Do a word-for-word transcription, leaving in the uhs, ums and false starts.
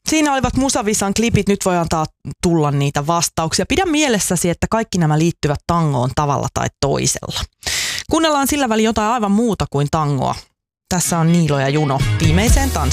Siinä olivat Musavisan klipit, nyt voi antaa tulla niitä vastauksia. Pidä mielessäsi, että kaikki nämä liittyvät tangoon tavalla tai toisella. Kuunnellaan sillä väliin jotain aivan muuta kuin tangoa. Tässä on Niilo ja Juno viimeiseen tanssiin.